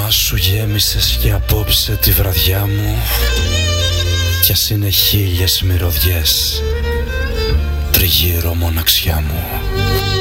όνειρά σου γέμισες και απόψε τη βραδιά μου, κι ας είναι 1000 μυρωδιές τριγύρω μοναξιά μου.